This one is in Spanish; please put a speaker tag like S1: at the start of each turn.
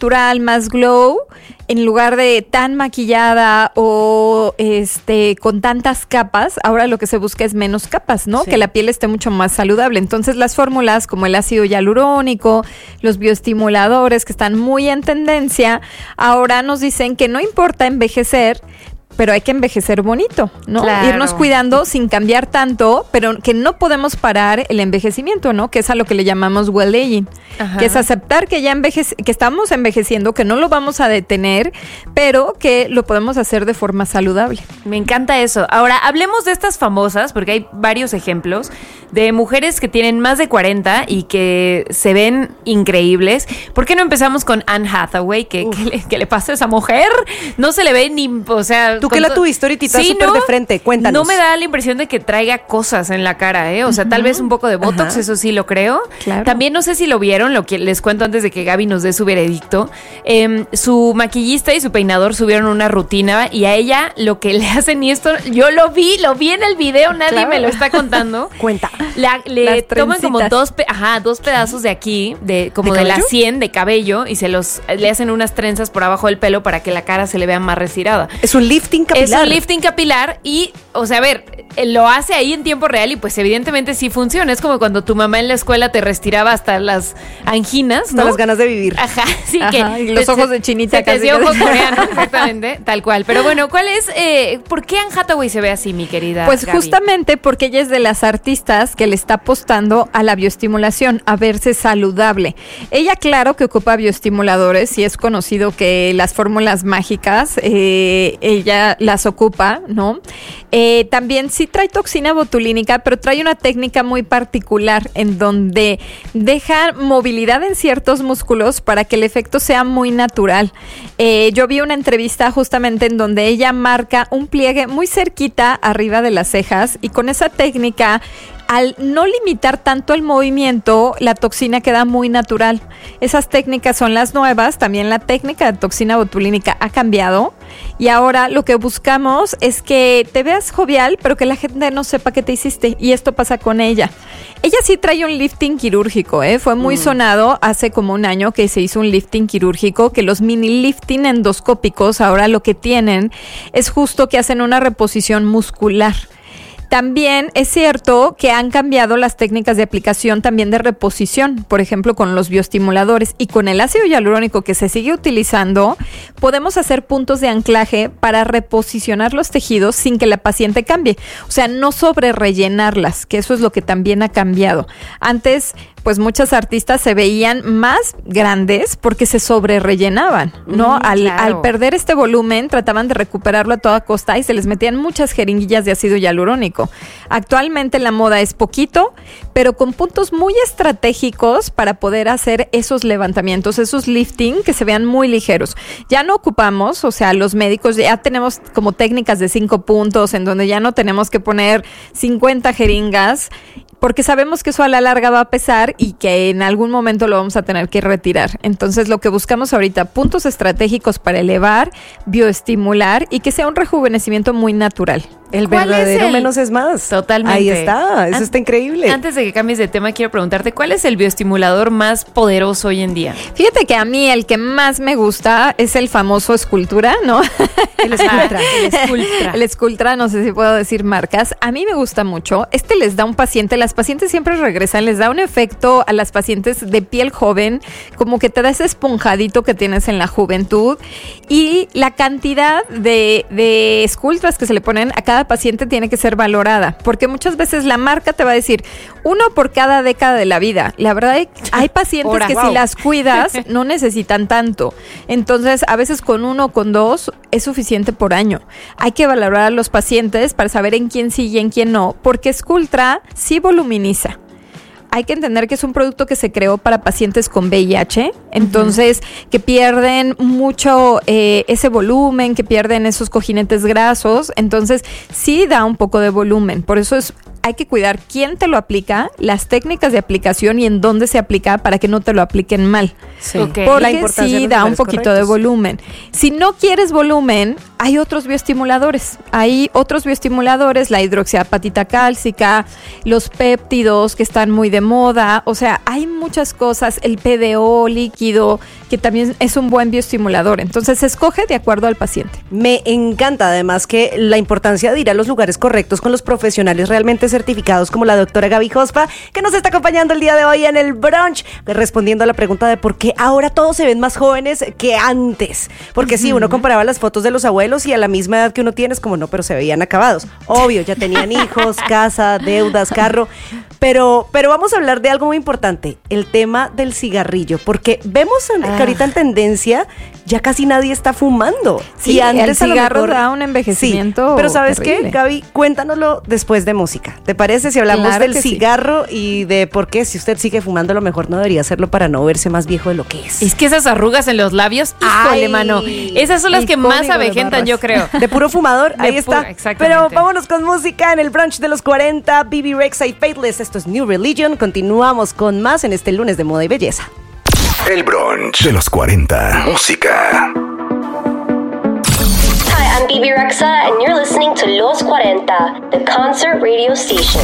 S1: natural, más glow, en lugar de tan maquillada o con tantas capas, ahora lo que se busca es menos capas, ¿no? Sí. Que la piel esté mucho más saludable. Entonces las fórmulas como el ácido hialurónico, los bioestimuladores que están muy en tendencia, ahora nos dicen que no importa envejecer, pero hay que envejecer bonito, ¿no? Claro. Irnos cuidando sin cambiar tanto, pero que no podemos parar el envejecimiento, ¿no? Que es a lo que le llamamos well aging, que es aceptar que ya que estamos envejeciendo, que no lo vamos a detener, pero que lo podemos hacer de forma saludable.
S2: Me encanta eso. Ahora, hablemos de estas famosas, porque hay varios ejemplos de mujeres que tienen más de 40 y que se ven increíbles. ¿Por qué no empezamos con Anne Hathaway? ¿Qué le pasa a esa mujer? No se le ve ni, o sea...
S3: Tú que la tuviste ahorita súper de frente, cuéntanos.
S2: No me da la impresión de que traiga cosas en la cara, ¿eh? O sea, tal vez un poco de Botox, eso sí lo creo. Claro. También no sé si lo vieron, lo que les cuento antes de que Gaby nos dé su veredicto. Su maquillista y su peinador subieron una rutina y a ella lo que le hacen, y esto yo lo vi en el video, nadie me lo está contando.
S3: Cuenta.
S2: Le toman como dos pedazos de aquí, de la sien de cabello, y le hacen unas trenzas por abajo del pelo para que la cara se le vea más retirada.
S3: Es un lifting capilar.
S2: Es un lifting capilar y, o sea, a ver, lo hace ahí en tiempo real y pues evidentemente sí funciona. Es como cuando tu mamá en la escuela te reestiraba hasta las anginas, ¿no?
S3: Hasta las ganas de vivir.
S2: Ajá, sí.
S1: Ajá, y los ojos de chinita
S2: casi. Te ojos coreanos, exactamente, tal cual. Pero bueno, ¿por qué Anne Hathaway se ve así, mi querida
S1: Pues
S2: Gaby?
S1: Justamente porque ella es de las artistas que le está apostando a la bioestimulación, a verse saludable. Ella, claro que ocupa bioestimuladores y es conocido que las fórmulas mágicas, ella las ocupa, ¿no? También sí trae toxina botulínica, pero trae una técnica muy particular en donde deja movilidad en ciertos músculos para que el efecto sea muy natural. Yo vi una entrevista justamente en donde ella marca un pliegue muy cerquita arriba de las cejas y con esa técnica, al no limitar tanto el movimiento, la toxina queda muy natural. Esas técnicas son las nuevas. También la técnica de toxina botulínica ha cambiado. Y ahora lo que buscamos es que te veas jovial, pero que la gente no sepa qué te hiciste. Y esto pasa con ella. Ella sí trae un lifting quirúrgico, ¿eh? Fue muy sonado hace como un año que se hizo un lifting quirúrgico, que los mini lifting endoscópicos ahora lo que tienen es justo que hacen una reposición muscular. También es cierto que han cambiado las técnicas de aplicación también de reposición, por ejemplo, con los bioestimuladores y con el ácido hialurónico que se sigue utilizando, podemos hacer puntos de anclaje para reposicionar los tejidos sin que la paciente cambie. O sea, no sobre rellenarlas, que eso es lo que también ha cambiado. Antes, pues muchas artistas se veían más grandes porque se sobre rellenaban, ¿no? Al perder este volumen, trataban de recuperarlo a toda costa y se les metían muchas jeringuillas de ácido hialurónico. Actualmente la moda es poquito, pero con puntos muy estratégicos para poder hacer esos levantamientos, esos lifting que se vean muy ligeros. Ya no ocupamos, o sea, los médicos ya tenemos como técnicas de 5 puntos en donde ya no tenemos que poner 50 jeringas, porque sabemos que eso a la larga va a pesar y que en algún momento lo vamos a tener que retirar. Entonces, lo que buscamos ahorita, puntos estratégicos para elevar, bioestimular y que sea un rejuvenecimiento muy natural.
S3: El verdadero menos es más.
S2: Totalmente.
S3: Ahí está, eso está increíble.
S2: Antes de que cambies de tema, quiero preguntarte, ¿cuál es el bioestimulador más poderoso hoy en día?
S1: Fíjate que a mí el que más me gusta es el famoso Sculptra, ¿no?
S3: El Sculptra.
S1: El Sculptra, no sé si puedo decir marcas. A mí me gusta mucho. Les da un paciente, las pacientes siempre regresan, les da un efecto a las pacientes de piel joven, como que te da ese esponjadito que tienes en la juventud. Y la cantidad de Sculptras que se le ponen a cada paciente tiene que ser valorada, porque muchas veces la marca te va a decir 1 por cada década de la vida. La verdad, hay pacientes que si las cuidas no necesitan tanto. Entonces, a veces con 1 o con 2 es suficiente por año. Hay que valorar a los pacientes para saber en quién sí y en quién no, porque Sculptra sí voluminiza. Hay que entender que es un producto que se creó para pacientes con VIH, entonces que pierden mucho ese volumen, que pierden esos cojinetes grasos, entonces sí da un poco de volumen. Por eso hay que cuidar quién te lo aplica, las técnicas de aplicación y en dónde se aplica para que no te lo apliquen mal.
S3: Sí.
S1: Porque sí da un poquito de volumen. Si no quieres volumen, hay otros bioestimuladores. Hay otros bioestimuladores, la hidroxiapatita cálcica, los péptidos que están muy de moda. O sea, hay muchas cosas. El PDO líquido, que también es un buen bioestimulador. Entonces, se escoge de acuerdo al paciente.
S3: Me encanta además que la importancia de ir a los lugares correctos con los profesionales realmente certificados como la doctora Gaby Jospa, que nos está acompañando el día de hoy en el brunch, respondiendo a la pregunta de por qué ahora todos se ven más jóvenes que antes. Porque sí, uno comparaba las fotos de los abuelos y a la misma edad que uno tiene es como, no, pero se veían acabados. Obvio, ya tenían hijos, casa, deudas, carro. Pero vamos a hablar de algo muy importante, el tema del cigarrillo, porque vemos que ahorita en tendencia ya casi nadie está fumando.
S1: Sí, y antes el cigarro da un envejecimiento.
S3: Sí, pero ¿sabes
S1: terrible.
S3: qué, Gaby? Cuéntanoslo después de música. ¿Te parece si hablamos
S1: Claro
S3: del
S1: que
S3: cigarro y de por qué si usted sigue fumando, lo mejor no debería hacerlo para no verse más viejo de lo que es?
S2: Es que esas arrugas en los labios, híjole, mano. Esas son las que más avejentan, yo creo.
S3: De puro fumador, ahí está.
S2: Exactamente.
S3: Pero vámonos con música en el brunch de los 40. Bibi Rexha y Faithless. Esto es New Religion. Continuamos con más en este lunes de moda y belleza.
S4: El brunch de los 40. Música.
S5: Hi, I'm Bibi Rexha and you're listening to Los 40, the concert radio station.